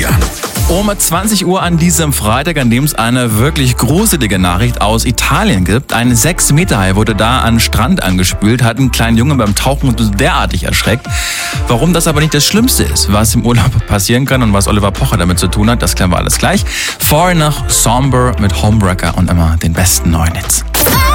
Florian. Um 20 Uhr an diesem Freitag, an dem es eine wirklich gruselige Nachricht aus Italien gibt. Ein 6-Meter-Hai wurde da an den Strand angespült, hat einen kleinen Jungen beim Tauchen derartig erschreckt. Warum das aber nicht das Schlimmste ist, was im Urlaub passieren kann und was Oliver Pocher damit zu tun hat, das klären wir alles gleich. Vorher noch Somber mit Homewrecker und immer den besten neuen Hits.